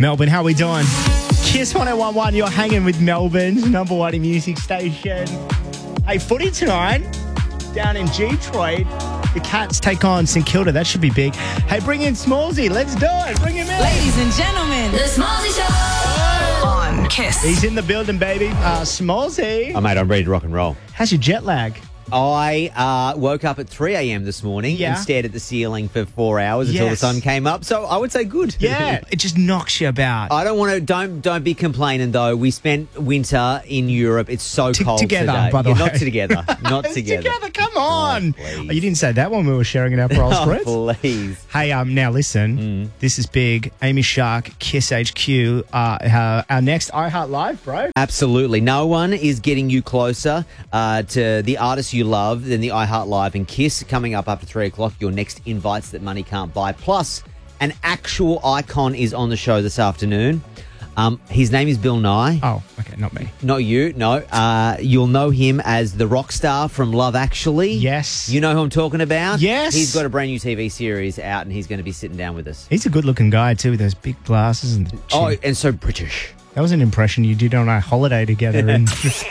Melbourne, how we doing? Kiss 1011, you're hanging with Melbourne's number one music station. Hey, footy tonight down in Detroit. The Cats take on St Kilda. That should be big. Hey, bring in Smallsy. Let's do it. Bring him in. Ladies and gentlemen, The Smallsy Show on Kiss. He's in the building, baby. Smallsy. Oh, mate, I'm ready to rock and roll. How's your jet lag? I woke up at 3 a.m. this morning and stared at the ceiling for 4 hours until the sun came up. So I would say good. Yeah, it just knocks you about. I don't want to. Don't be complaining though. We spent winter in Europe. It's so cold together, today. by the way. Not together. Not together. Together, come on. Oh, you didn't say that when we were sharing it out for our spreads. Please. Hey, now listen. This is big. Amy Shark, Kiss HQ. Our next iHeart Live, bro. Absolutely. No one is getting you closer to the artists you love than the iHeart Live and Kiss. Coming up after 3 o'clock, your next invites that money can't buy. Plus, an actual icon is on the show this afternoon. His name is Bill Nye. Oh, okay, not me. Not you, no. You'll know him as the rock star from Love Actually. Yes. You know who I'm talking about? Yes. He's got a brand new TV series out and he's going to be sitting down with us. He's a good-looking guy, too, with those big glasses and the chin. Oh, and so British. That was an impression you did on our holiday together. And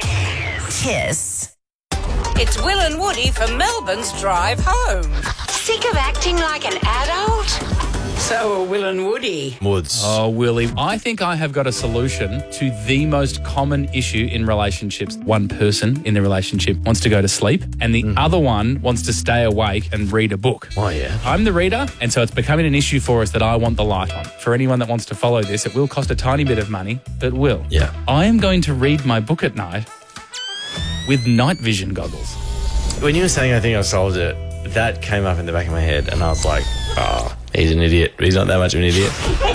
Kiss. It's Will and Woody from Melbourne's Drive Home. Sick of acting like an adult? So are Will and Woody. Woods. Oh, Willie, I think I have got a solution to the most common issue in relationships. One person in the relationship wants to go to sleep and the other one wants to stay awake and read a book. Oh, yeah. I'm the reader, and so it's becoming an issue for us that I want the light on. For anyone that wants to follow this, it will cost a tiny bit of money, but will. Yeah. I am going to read my book at night with night vision goggles. When you were saying I think I solved it, that came up in the back of my head and I was like, he's an idiot. He's not that much of an idiot.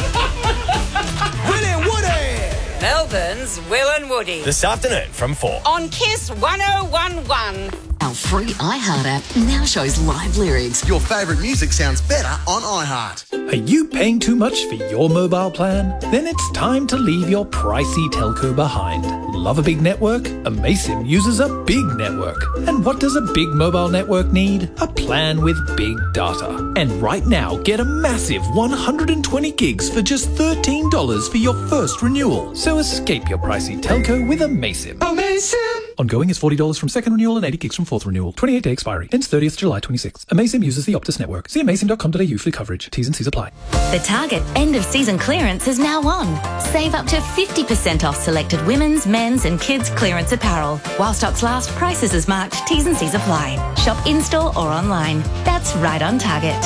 Will and Woody! Melbourne's Will and Woody. This afternoon from 4. On Kiss 1011. Our free iHeart app now shows live lyrics. Your favourite music sounds better on iHeart. Are you paying too much for your mobile plan? Then it's time to leave your pricey telco behind. Love a big network? Amaysim uses a big network. And what does a big mobile network need? A plan with big data. And right now, get a massive 120 gigs for just $13 for your first renewal. So escape your pricey telco with Amaysim. Amaysim! Ongoing is $40 from second renewal and 80 gigs from fourth renewal. 28-day expiry. Ends 30th July 26. Amaysim uses the Optus network. See amaysim.com.au for coverage. T's and C's apply. The Target end-of-season clearance is now on. Save up to 50% off selected women's, men's and kids' clearance apparel. While stocks last, prices as marked. T's and C's apply. Shop in-store or online. That's right on Target.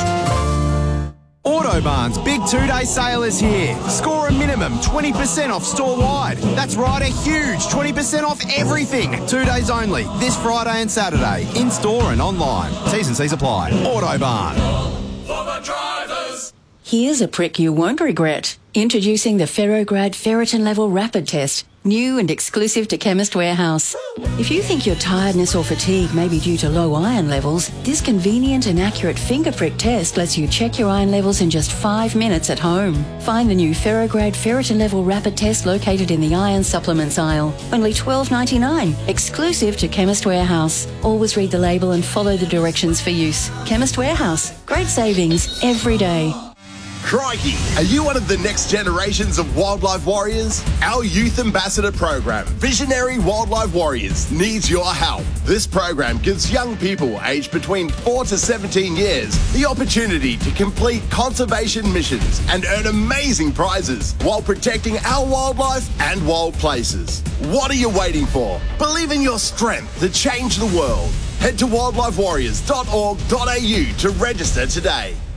Autobarn's big 2-day sale is here. Score a minimum 20% off store-wide. That's right, a huge 20% off everything. 2 days only, this Friday and Saturday. In-store and online. T's and C's apply. Autobarn. For the drivers. Here's a prick you won't regret. Introducing the Ferrograd Ferritin Level Rapid Test. New and exclusive to Chemist Warehouse. If you think your tiredness or fatigue may be due to low iron levels, this convenient and accurate finger prick test lets you check your iron levels in just 5 minutes at home. Find the new Ferrograd Ferritin Level Rapid Test located in the iron supplements aisle. Only $12.99, exclusive to Chemist Warehouse. Always read the label and follow the directions for use. Chemist Warehouse. Great savings every day. Crikey! Are you one of the next generations of wildlife warriors? Our youth ambassador program, Visionary Wildlife Warriors, needs your help. This program gives young people aged between 4 to 17 years the opportunity to complete conservation missions and earn amazing prizes while protecting our wildlife and wild places. What are you waiting for? Believe in your strength to change the world. Head to wildlifewarriors.org.au to register today.